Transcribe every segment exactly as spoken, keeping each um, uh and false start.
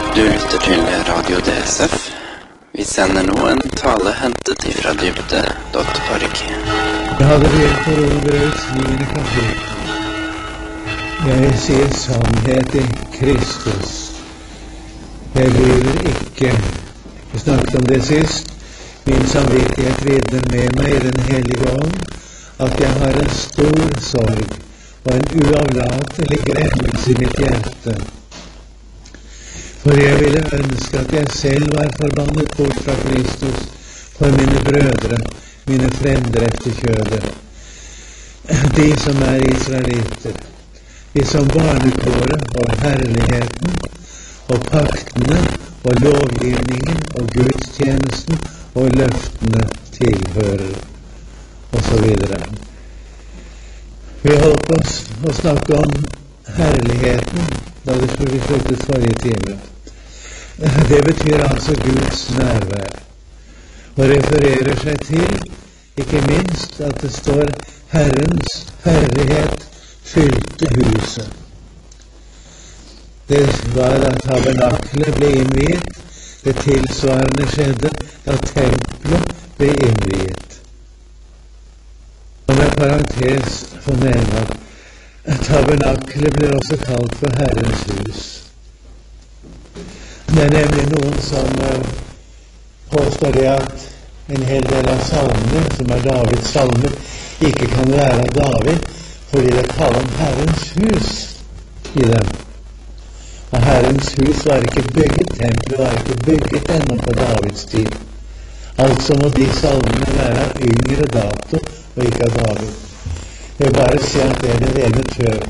Du lytter til Radio D S F. Vi sender nå en tale hentet ifra dybde punktum org. Jeg hadde delt på Romerbrevets niende kapittel. Jeg sier sannhet i Kristus. Jeg lyver ikke. Vi snakket om det sist. Min samvittighet vitner med meg i den hellige ånd at jeg har en stor sorg og en uavlatelig gremmelse i mitt hjerte. For jeg ville ønske at jeg selv var forbannet bort fra Kristus for mine brødre, mine frender efter kjødet. De som er israelitter, de som barnekåret og herligheten og paktene og lovgivningen og gudstjenesten og løftene tilhører, og så videre. Vi holdt på å snakke om herligheten da det skulle vi sluttet forrige time. Det betyr altså Guds nærvær, og refererer seg til, ikke minst, at det står Herrens herlighet fylte huset. Det var da tabernaklet ble innviet, det tilsvarende skjedde da tempelet ble innviet. Og med parentes for nevne at tabernaklet blir også kalt for Herrens hus. Det er nemlig noen som uh, påstår det at en hel del av salmene, som er Davids salmer, ikke kan være av David, fordi det kaller om Herrens hus i dem. Og Herrens hus var ikke bygget, tempelet var ikke bygget ennå på Davids tid. Altså må de salmene være av yngre dato og ikke av David. Jeg vil bare si at det er det rene tøv.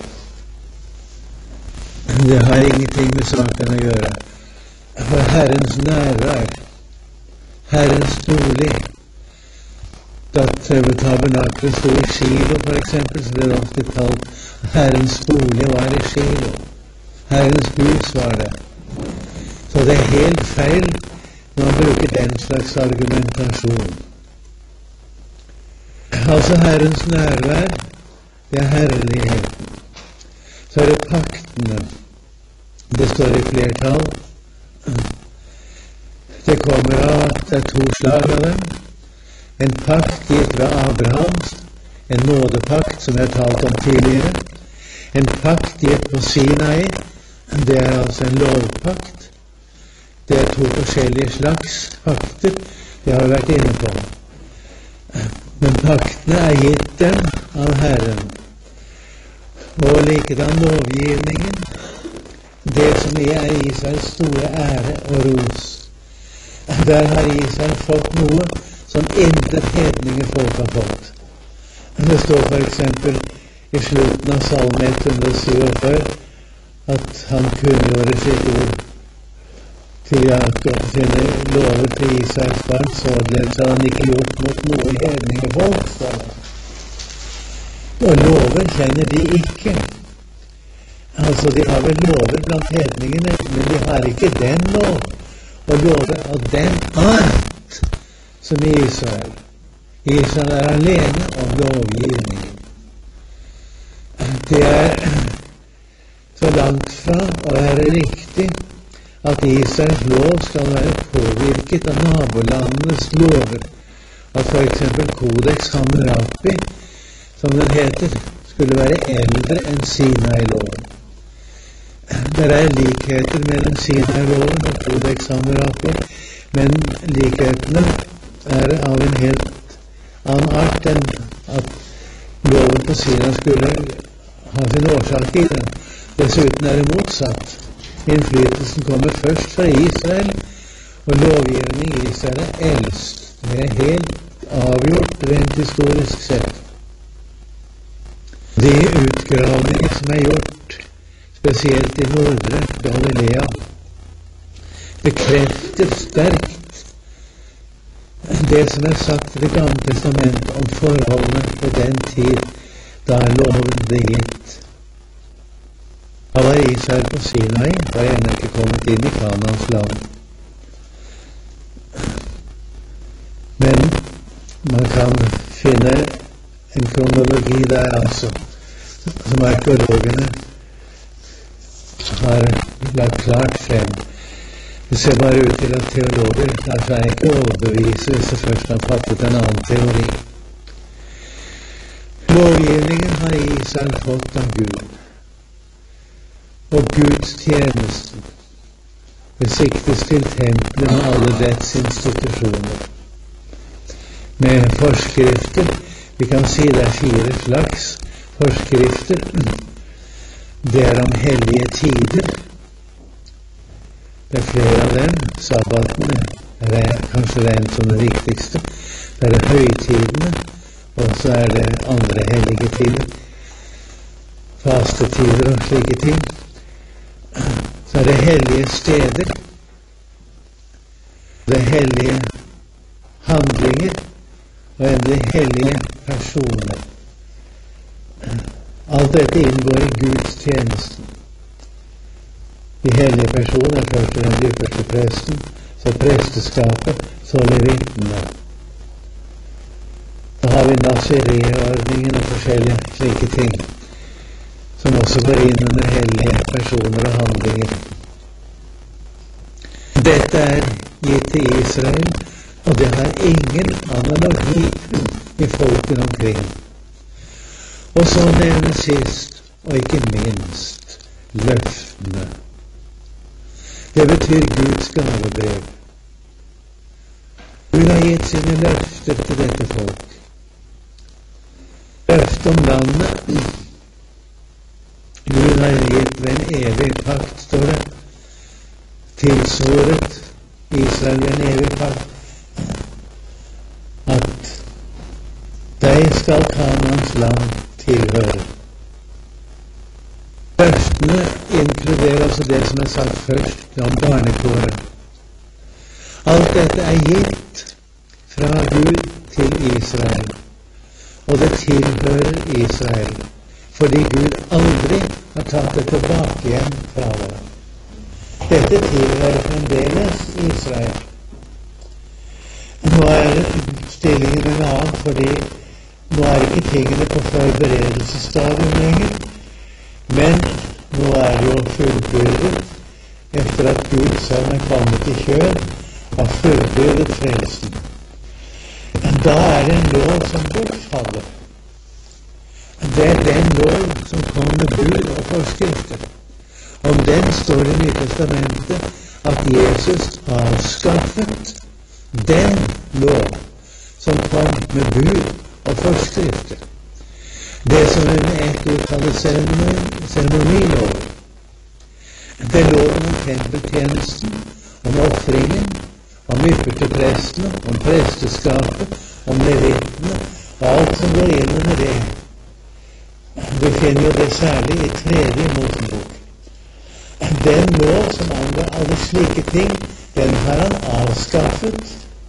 Det har ingenting med saken å gjøre. For Herrens nærvær, Herrens bolig, da tabernaklet stod i Shilo for eksempel, så ble det ofte kalt Herrens bolig var i Shilo. Herrens hus var det. Så det er helt feil når man bruker den slags argumentasjon. Altså Herrens nærvær, det er herligheten. Så er det paktene. Det står i flertall. Det kommer av at det er to slag av dem. En pakt gitt fra Abrahams, en nådepakt som jeg har talt om tidligere. En pakt gitt på Sinai, det er altså en lovpakt. Det er to forskjellige slags pakter, det har vi vært inne på. Men paktene er gitt dem av Herren. Og likedan lovgivningen, det som er Israels store ære og ros. Der har Israel fått noe som intet hedningefolk har fått. Det står for eksempel i slutten av Salme ett hundre syttiåtte at han kunngjorde sitt ord til Jakob sine lover til Israels barn, således har han ikke gjort mot noe hedningefolk. Og lover kjenner de ikke. Altså, de har vel lover blant hedningene, men de har ikke den lov og lover av den art som i Israel. Israel er alene om lovgivningen. Det er så langt fra å være riktig at Israels lov skal være påvirket av nabolandenes lover. At for eksempel Codex Hammurabi, som den heter, skulle være eldre enn Sinai-loven. Det er likheter mellom Sinai-loven og Codex Hammurabi, men likhetene er av en helt annen art enn at loven på Sinai skulle ha sin årsak i den. Dessuten er det motsatt. Innflytelsen kommer først fra Israel, og lovgivning i Israel er eldst. Det er helt avgjort rent historisk sett. De utgravninger som er gjort, spesielt i nordre Galilea, bekrefter sterkt det som er sagt i Det gamle testamentet om forholdene på den tid da loven ble gitt. Da var Israel på Sinai, var ennå ikke kommet inn i Kanaans land. Men man kan finne en kronologi der altså, som arkeologene har lagt klart frem. Det ser bare ut til at teologer lar seg ikke overbevise hvis det først har fattet en annen teori. Lovgivningen har Israel fått av Gud, og Guds tjenesten besiktes til tempelet med alle dets institusjoner. Med forskrifter, vi kan si det er fire slags forskrifter. Det er om hellige tider. Det er flere av dem. Sabbaten er kanskje regnet som det viktigste. Det er høytidene, og så er det andre hellige tider, fastetider og slike ting. Så er det hellige steder, det er hellige handlinger, og endelig hellige personer. Alt dette inngår i Guds tjenesten. De hellige personer er først den dypeste presten, så presteskapet, så levittene. Da har vi Nazireordningen og forskjellige slike ting, som også går inn under hellige personer og handlinger. Dette er gitt til Israel, og det har ingen analogi i folkene omkring. Og så nevnes sist, og ikke minst, løftene. Det betyr Guds gavebrev. Gud har gitt sine løfter til dette folk. Løfte om landet. Gud har gitt ved en evig pakt, står det, tilsvoret Israel ved en evig pakt, at deg skal Kanaans land tilhøre. Løftene inkluderer altså det som er sagt først om barnekåret. Alt dette er gitt fra Gud til Israel, og det tilhører Israel, fordi Gud aldri har tatt det tilbake igjen fra dem. Dette tilhører fremdeles Israel. Nå er stillingen en annen, fordi nå er ikke tingene på forberedelsesstadium lenger, men nå er det jo fullbyrdet etter at Guds sønn er kommet i kjød og fullbyrdet frelsen. Da er det en lov som bortfaller. Det er den lov som kom med bud og forskrifter. Om den står i Nye Testamentet at Jesus avskaffet den lov som kom med bud og forskrifter. Det som vi med ett ord kaller seremonilov. Det er loven om tempeltjenesten, om offringen, om yppersteprestene, om presteskapet, om levittene, og alt som går inn under det. Vi finner jo det særlig i tredje Mosebok. Den lov som angår alle slike ting, den har han avskaffet.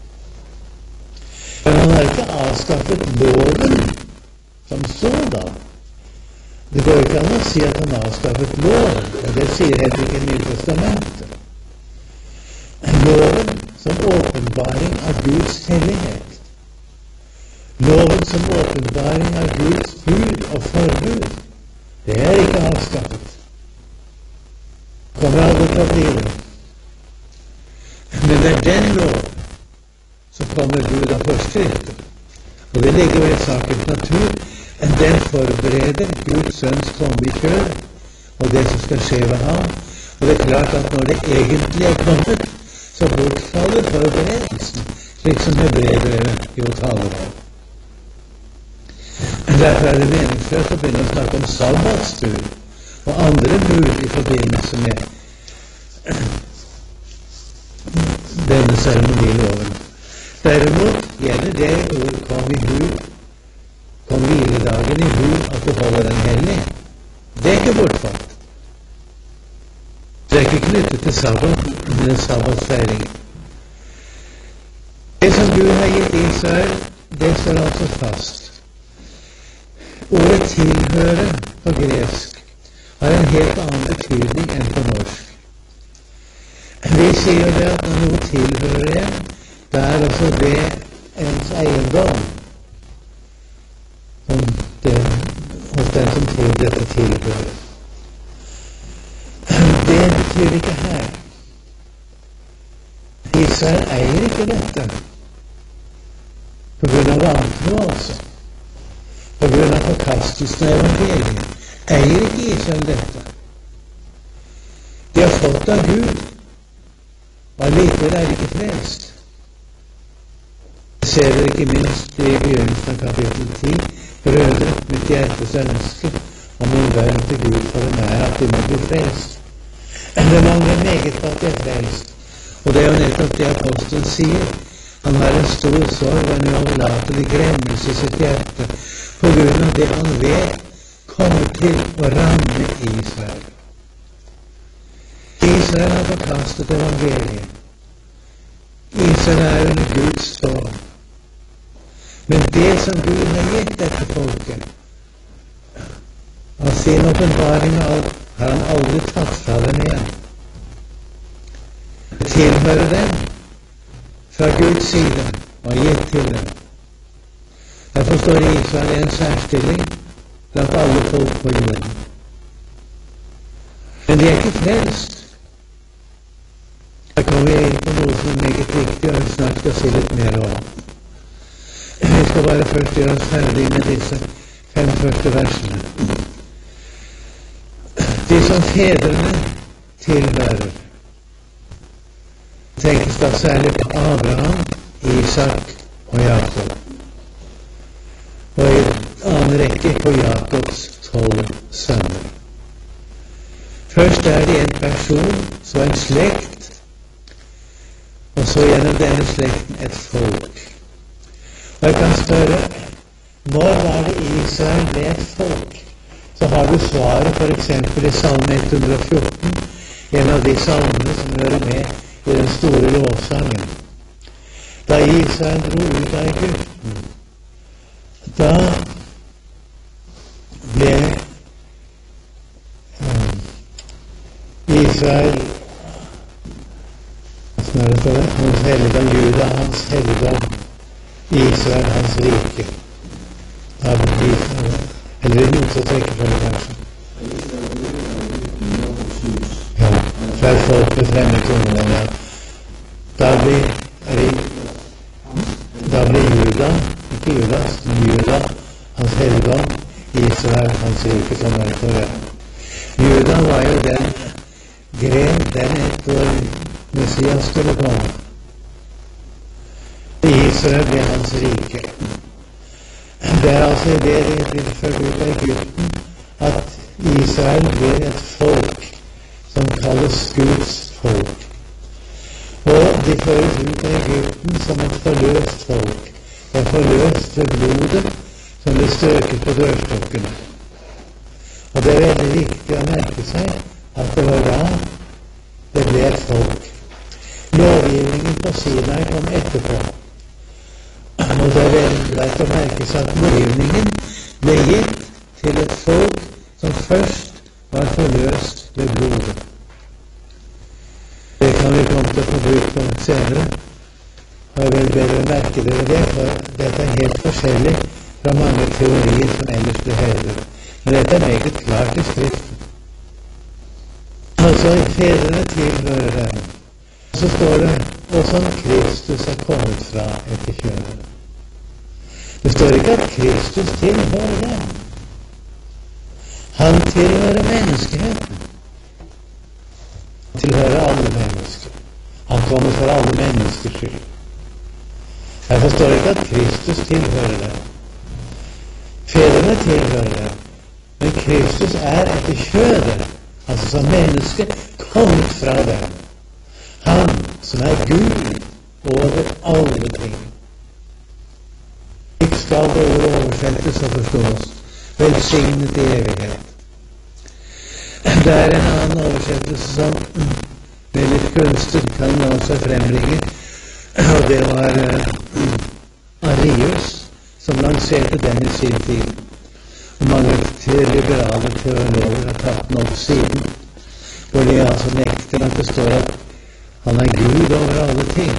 Men han har ikke avskaffet loven som sådan. Det går ikke an å si at han avskaffet loven, og det sier heller ikke Nye Testamentet. Loven som åpenbaring av Guds hellighet. Loven som åpenbaring av Guds bud og forbud. Det er ikke avskaffet. Kommer aldri til å bli det. Men det er den lov som kommer bud av forskrifter. Og det ligger ved sakens natur. Den forbereder Guds sønns komme i kjød, og det som skal skje ved ham. Og det er klart at når det egentlig er kommet, så bortfaller forberedelsen, slik som Hebreerbrevet jo taler om. Derfor er det meningsløst å begynne å snakke om sabbatsbud og andre bud i forbindelse med denne seremoniloven. Derimot gjelder det ord kom i hu, kom hviledagen i hu, at du holder den hellig. Det er ikke bortfalt. Det er ikke knyttet til sabbat, men sabbatsfeiringen. Det som Gud har gitt Israel, det står altså fast. Ordet tilhøre på gresk har en helt annen betydning enn på norsk. Vi sier det at når noe tilhører en, det er altså det ens eiendom om det, hos den som tror dette tilhører. Det betyr ikke her. Israel eier ikke dette. På grunn av vantro, altså. På grunn av forkastelsen av evangeliet eier ikke Israel dette. De har fått av Gud, og allikevel er de ikke frelst. Det ser dere ikke minst i begynnelsen av kapittel ti. Brødre, mitt hjertes ønske om en bønn til Gud for dem er at de må bli frelst. Det mangler meget på at de er frelst. Og det er jo nettopp det apostelen sier. Han har en stor sorg og en uavlatelig gremmelse i sitt hjerte på grunn av det han vet kommer til å ramme Israel. Israel har forkastet evangeliet. Israel er under Guds storm. Men det som Gud har gitt dette folket, av sin åpenbaring har han aldri tatt fra dem igjen. Det tilhører dem fra Guds side og gitt til dem. Derfor står Israel i en særstilling blant alle folk på jorden. Men de er ikke frelst. Her kommer vi inn på noe som er meget viktig, og vi snart skal si litt mer om. Vi skal bare først gjøre oss ferdig med disse fem første versene. De som fedrene tilhører, tenkes da særlig på Abraham, Isak og Jakob. Og i annen rekke på Jakobs tolv sønner. Først er de en person, så en slekt, og så gjennom denne slekten et folk. Og jeg kan spørre, når var det Israel ble et folk? Så har du svaret for eksempel i salme ett hundre og fjorten, en av de salmene som hører med i den store lovsangen. Da Israel dro ut av Egypten, da ble um, Israel hans helligdom, Juda hans helligdom, Israel hans rike. Da blir Israel, eller i motsatt rekkefølge kanskje. Ja, fra et folk med fremme tungene, ja. Da blir da blir Juda, ikke Judas, Juda hans helligdom, Israel hans rike, som er for det. Juda var jo den gren, den ett år Messias skulle komme. Israel ble hans rike. Det er altså det det blir ført ut av Egypten, at Israel ble et folk som kalles Guds folk. Og de føres ut av Egypten som et forløst folk. Det er forløst ved blodet som ble strøket på dørstokkene. Og det er veldig viktig å merke seg at det var da det ble et folk. Lovgivningen på Sinai kom etterpå. Og det er veldig greit å merke seg at lovgivningen ble gitt til et folk som først var forløst ved blodet. Det kan vi komme til å få bruk for senere. Og jeg vil bedre merke dere det, for dette er helt forskjellig fra mange teorier som ellers blir hevdet. Men dette er meget klart i Skriften. Altså, fedrene tilhører dem. Så står det også at Kristus er kommet fra etter kjødet. Det står ikke at Kristus tilhører dem. Han tilhører menneskeheten. Han tilhører alle mennesker. Han kommer for alle menneskers skyld. Derfor står det ikke at Kristus tilhører dem. Fedrene tilhører dem. Men Kristus er etter kjødet, altså som menneske, kommet fra dem. Han som er Gud over alle ting. Ikke skal det ordet oversettes og forstås. Velsignet i evighet. Det er en annen oversettelse som med litt kunstig kan man også frembringe, og det var uh, Arius som lanserte den i sin tid. Mange liberale teologer har tatt den opp siden, hvor de altså nekter at det står at han er Gud over alle ting.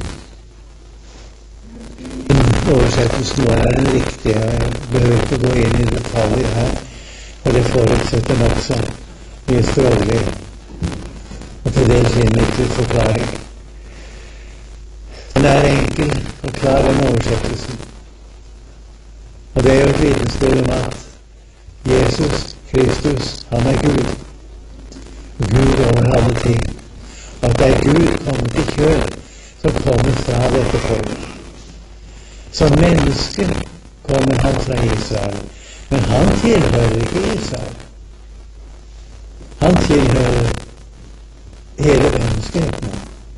Oversettelsen vår er den riktige. Jeg behøver ikke gå inn i detaljer her, for det forutsetter nok så mye språklig og til dels innviklet forklaring. Den er enkel og klar, den oversettelsen. Og det er jo et vitnesbyrd om at Jesus Kristus, han er Gud. Og Gud over alle ting. Og at det er Gud kommet i kjød, som kommer fra dette folk. Som menneske kommer han fra Israel. Men han tilhører ikke Israel. Han tilhører hele menneskeheten.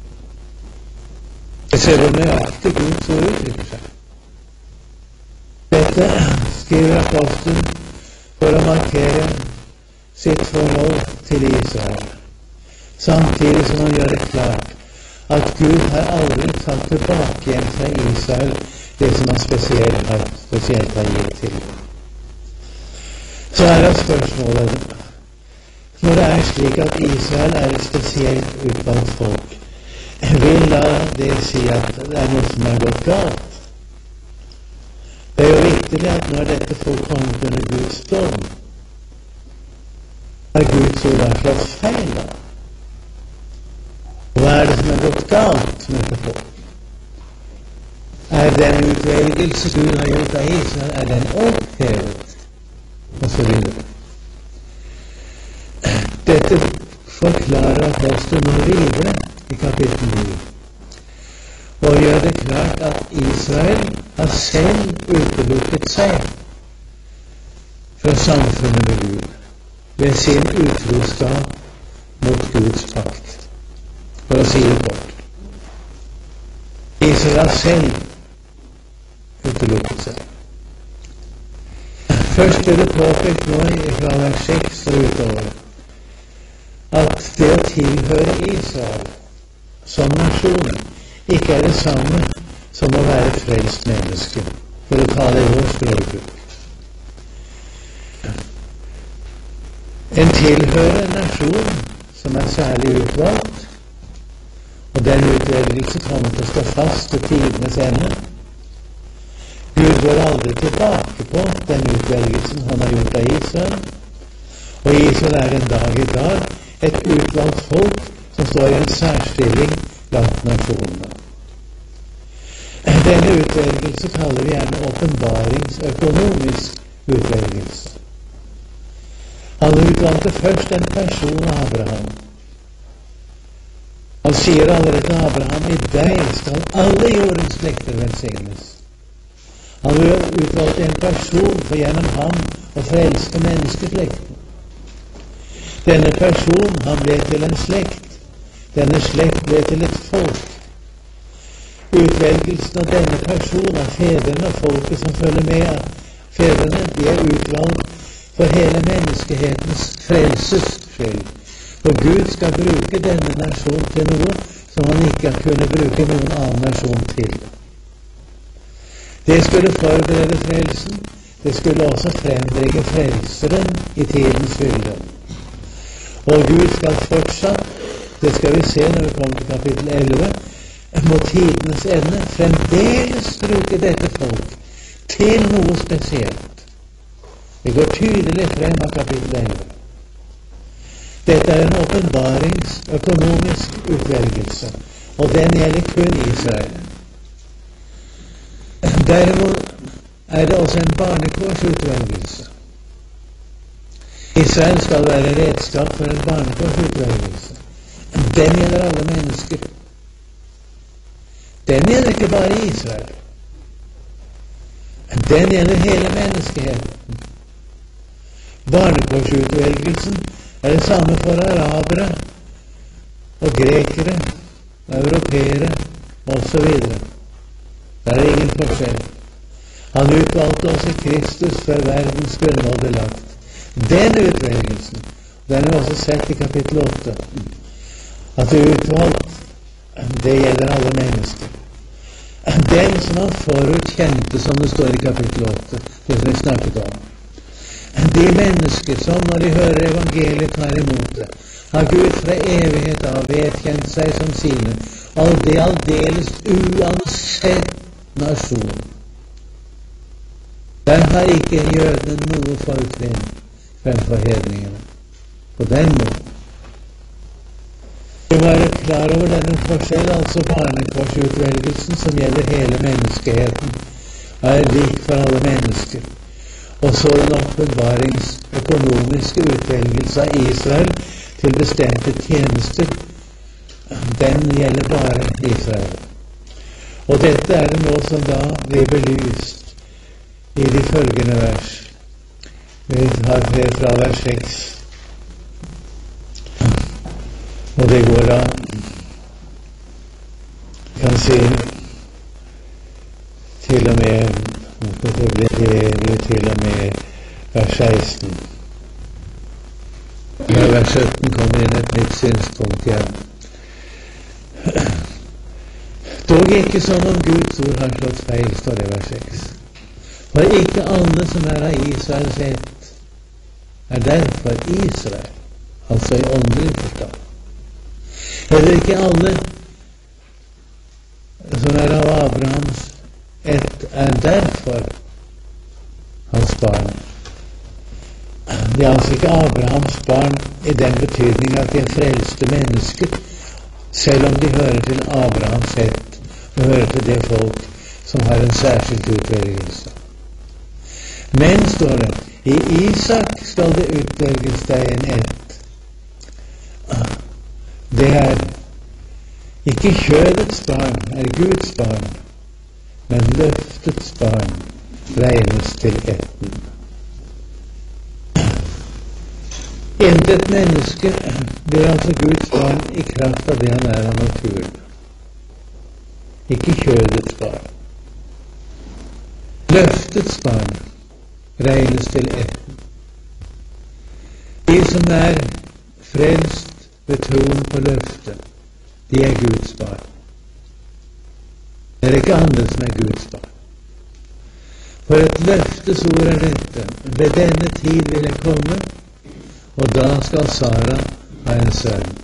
Det ser hvor nøyaktig Gud så uttrykker seg. Dette skriver apostelen for å markere sitt forhold til Israel, samtidig som han gjør det klart at Gud har aldri tatt tilbake igjen fra Israel det som han spesielt har, spesielt har gitt til. Så er det spørsmålet, når det er slik at Israel er et spesielt utvalgt folk, vil da det si at det er noe som er gått galt? Det er jo viktig at når dette folk kommer under Guds dom, er Gud så da slått feil da? Hva er det som er gått galt med dette folk? Er den utvelgelse Gud har gjort av Israel, er den opphevet? Og så videre. Dette forklarer apostelen nå videre i kapittel ni, og gjør det klart at Israel har selv utelukket seg fra samfunnet med Gud ved sin utroskap mot Guds pakt, for å si det kort. Israel har selv utelukket seg. Først er det påpekt nå fra vers seks og utover at det å tilhøre Israel som nasjon ikke er det samme som å være frelst menneske, for å ta det i vår språkbruk. En tilhører en nasjon som er særlig utvalgt, og den utvelgelse kommer til å stå fast til tidenes ende. Gud går aldri tilbake på den utvelgelsen han har gjort av Israel, og Israel er en dag i dag et utvalgt folk som står i en særstilling blant nasjonene. Denne utvelgelse kaller vi gjerne åpenbaringsøkonomisk utvelgelse. Han utvalgte først en person, Abraham. Han sier allerede til Abraham, i deg skal alle jordens slekter velsignes. Han utvalgte en person for gjennom ham å frelske menneskeslekten. Denne person, han ble til en slekt. Denne slekt ble til et folk. Utvelgelsen av denne person av fedrene og folket som følger med fedrene, de er utvalgt for hele menneskehetens frelses skyld. For Gud skal bruke denne nasjon til noe som han ikke kunne bruke noen annen nasjon til. Det skulle forberede frelsen. Det skulle også frembringe frelseren i tidens fylde. Og Gud skal fortsatt, det skal vi se når vi kommer til kapittel elleve, mot tidenes ende fremdeles bruke dette folk til noe spesielt. Det går tydelig frem av kapittel elleve. Dette er en åpenbaringsøkonomisk utvelgelse, og den gjelder kun Israel. Derimot er det også en barnekorsutvelgelse. Israel skal være redskap for en barnekorsutvelgelse. Den gjelder alle mennesker. Den gjelder ikke bare Israel. Den gjelder hele menneskeheten. Barnekorsutvelgelsen er det samme for arabere og grekere og europeere og så videre. Det er ingen forskjell. Han utvalgte også Kristus før verdens grunnvoll ble lagt. Den utvelgelsen, den er også sett i kapittel åtte, at det utvalgt, det gjelder alle mennesker. Den som han forutkjente, som det står i kapittel åtte, det som vi snakket om. De mennesker som, når de hører evangeliet, tar imot det, har Gud fra evighet av vedkjent seg som sine, og det aldeles uansett nasjon. Der har ikke jødene noe fortrinn fremfor hedningene. På den måten. Vi må være klar over denne forskjell, altså barnekorsutvelgelsen som gjelder hele menneskeheten, er lik for alle mennesker. Og så den åpenbaringsøkonomiske utvelgelse av Israel til bestemte tjenester, den gjelder bare Israel. Og dette er det nå som da blir belyst i de følgende vers. Vi har flere fra vers seks. Og det går da, kan si, til og med, det blir, det blir til og med vers seksten. I vers sytten kommer inn et nytt synspunkt igjen. Dog ikke som om Guds ord har slått feil, står det i vers seks. For ikke alle som er av Israels ett, er derfor Israel, altså i åndelig forstand. Heller ikke alle som er av Abrahams ett, er derfor hans barn. De er altså ikke Abrahams barn i den betydning at de er frelste mennesker, selv om de hører til Abrahams ett og hører til det folk som har en særskilt utvelgelse. Men, står det, i Isak skal det utvelges deg en ett. Det er ikke kjødets barn, er Guds barn, men løftets barn regnes til etten. Intet menneske blir altså Guds barn i kraft av det han er av naturen. Ikke kjødets barn. Løftets barn regnes til etten. De som er frelst ved troen på løftet, de er Guds barn. Det er ikke andre som er Guds barn. For et løftes ord er dette: ved denne tid vil jeg komme, og da skal Sara ha en sønn.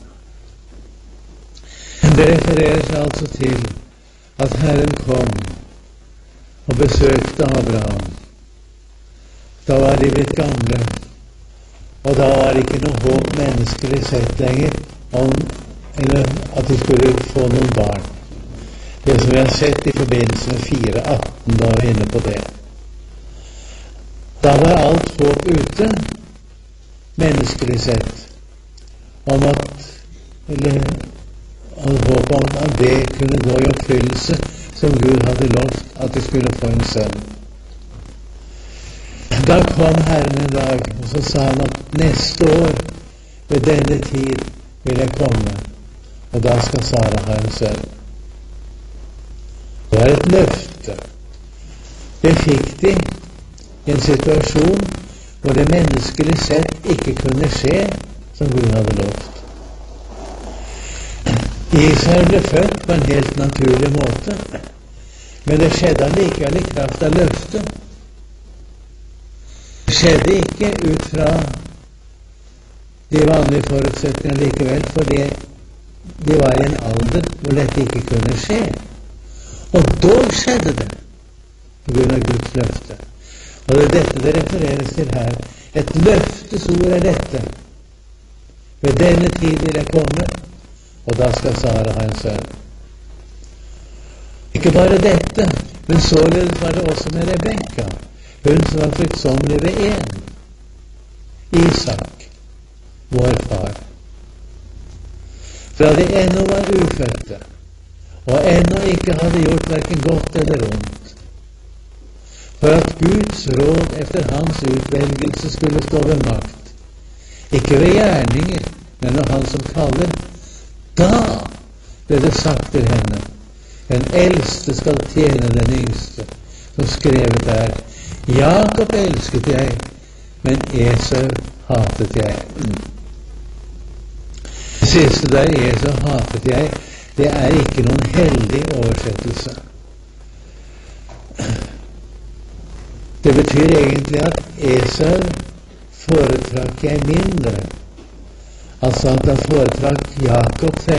Det refererer seg altså til at Herren kom og besøkte Abraham. Da var de blitt gamle, og da var det ikke noe håp menneskelig sett lenger om eller at de skulle få noen barn. Det som vi har sett i forbindelse med fire atten, da var vi inne på det. Da var alt håp ute, menneskelig sett, om at, eller all håp om at det kunne gå i oppfyllelse som Gud hadde lovt at de skulle få en sønn. Da kom Herren en dag, og så sa han at neste år ved denne tid vil jeg komme, og da skal Sara ha en sønn. Det var et løfte. Det fikk de i en situasjon hvor det menneskelig sett ikke kunne skje som Gud hadde lovt. Israel ble født på en helt naturlig måte, men det skjedde allikevel i kraft av løftet. Det skjedde ikke ut fra de vanlige forutsetninger likevel, fordi de var i en alder hvor dette ikke kunne skje. Og da skjedde det på grunn av Guds løfte. Og det er dette det refereres til her. Et løftesord er dette: ved denne tid vil jeg komme, og da skal Sara ha en sønn. Ikke bare dette, men således var det også med Rebekka, hun som var fryktsommelig ved en, Isak, vår far. Fra de ennå var ufødte, og ennå ikke hadde gjort hverken godt eller ondt, for at Guds råd efter hans utvelgelse skulle stå ved makt, ikke ved gjerninger, men ved han som kaller. Da ble det sagt til henne: den eldste skal tjene den yngste, som skrevet er: Jakob elsket jeg, men Esau hatet jeg. Det siste der, Esau hatet jeg, det er ikke noen heldig oversettelse. Det betyr egentlig at Esau foretrakk jeg mindre. Altså at han foretrakk Jakob